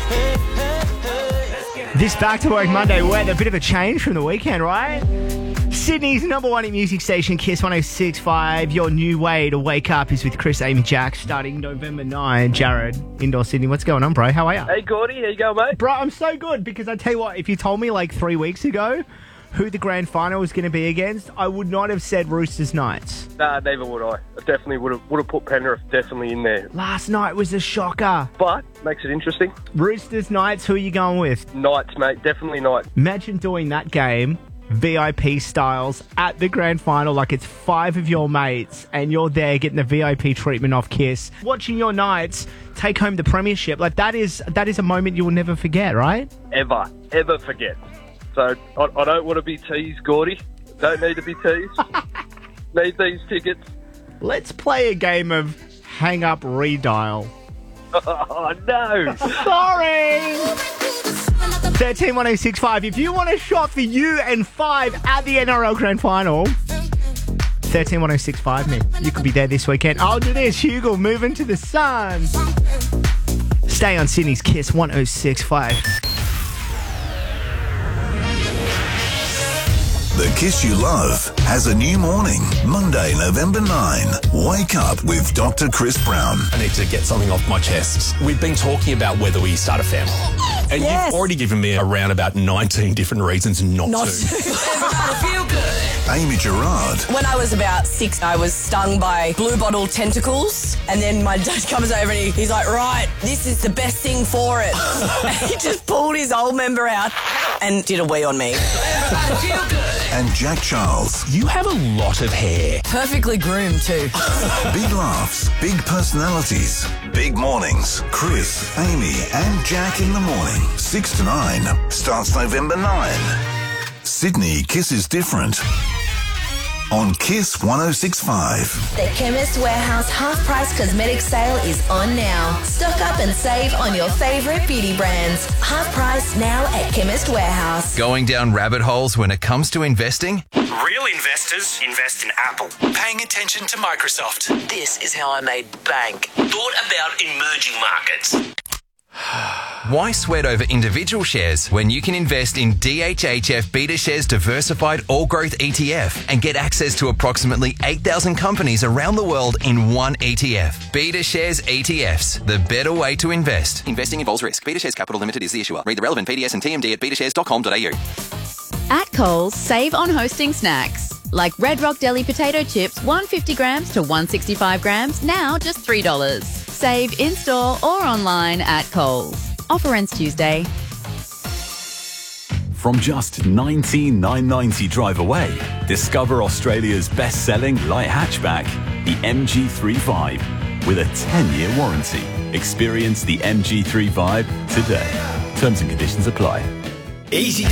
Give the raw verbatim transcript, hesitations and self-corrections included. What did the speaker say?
This Back to Work Monday weather, a bit of a change from the weekend, right? Sydney's number one hit music station, Kiss one oh six point five. Your new way to wake up is with Chris, Amy, Jack, starting November ninth. Jared, Indoor Sydney. What's going on, bro? How are you? Hey, Gordy. How you going, mate? Bro, I'm so good because I tell you what, if you told me like three weeks ago who the grand final was going to be against, I would not have said Roosters Knights. Nah, neither would I. I definitely would have would have put Penrith definitely in there. Last night was a shocker. But makes it interesting. Roosters Knights, who are you going with? Knights, mate. Definitely Knights. Imagine doing that game V I P styles at the grand final, like it's five of your mates and you're there getting the V I P treatment off Kiss, watching your Knights take home the premiership. Like that is that is a moment you will never forget, right? Ever, ever forget. So I, I don't want to be teased, Gordy. Don't need to be teased. Need these tickets. Let's play a game of hang up redial. Oh, no. Sorry. thirteen one oh six five. If you want a shot for you and five at the N R L Grand Final, thirteen one oh six five me. You could be there this weekend. I'll do this. Hugo moving to the sun. Stay on Sydney's Kiss one oh six point five. The Kiss You Love has a new morning. Monday, November ninth. Wake up with Doctor Chris Brown. I need to get something off my chest. We've been talking about whether we start a family. And Yes. you've already given me around about nineteen different reasons not, Not to. feel good. Amy Gerard. When I was about six, I was stung by blue bottle tentacles. And then my dad comes over and he, he's like, right, this is the best thing for it. And he just pulled his old member out and did a wee on me. And Jack Charles. You have a lot of hair. Perfectly groomed too. Big laughs, big personalities, big mornings. Chris, Amy and Jack in the morning. six to nine. Starts November ninth. Sydney Kiss is different. On Kiss one oh six point five. The Chemist Warehouse half-price cosmetic sale is on now. Stock up and save on your favourite beauty brands. Half price now at Chemist Warehouse. Going down rabbit holes when it comes to investing? Real investors invest in Apple. Paying attention to Microsoft. This is how I made bank. Thought about emerging markets. Why sweat over individual shares when you can invest in D H H F BetaShares Diversified All Growth E T F and get access to approximately eight thousand companies around the world in one E T F? BetaShares E T Fs, the better way to invest. Investing involves risk. BetaShares Capital Limited is the issuer. Read the relevant P D S and T M D at beta shares dot com dot a u. At Coles, save on hosting snacks. Like Red Rock Deli potato chips, one hundred fifty grams to one hundred sixty-five grams, now just three dollars. Save in-store or online at Coles. Offer ends Tuesday. From just nineteen thousand nine hundred ninety drive away, discover Australia's best-selling light hatchback, the M G three five, with a ten-year warranty. Experience the M G three five today. Terms and conditions apply. Easy